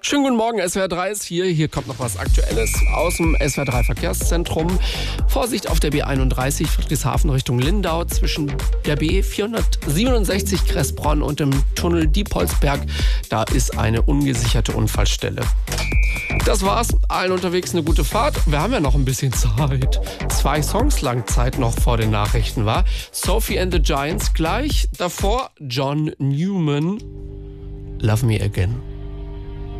Schönen guten Morgen, SWR 3 ist hier. Hier kommt noch was Aktuelles aus dem SWR 3 Verkehrszentrum. Vorsicht auf der B31 Friedrichshafen Richtung Lindau zwischen der B 467 Kressbronn und dem Tunnel Diepholzberg. Da ist eine ungesicherte Unfallstelle. Das war's. Allen unterwegs eine gute Fahrt. Wir haben ja noch ein bisschen Zeit. 2 Songs lang Zeit noch vor den Nachrichten war. Sophie and the Giants gleich. Davor John Newman. Love Me Again.